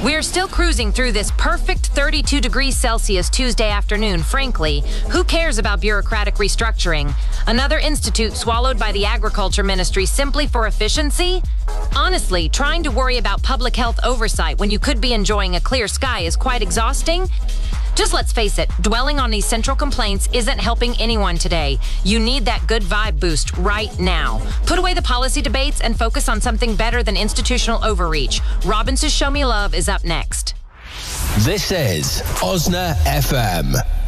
We're still cruising through this perfect 32 degrees Celsius Tuesday afternoon. Frankly, who cares about bureaucratic restructuring? Another institute swallowed by the Agriculture Ministry simply for efficiency? Honestly, trying to worry about public health oversight when you could be enjoying a clear sky is quite exhausting. Just let's face it, dwelling on these central complaints isn't helping anyone today. You need that good vibe boost right now. Put away the policy debates and focus on something better than institutional overreach. Robbins' Show Me Love is up next. This is Osna FM.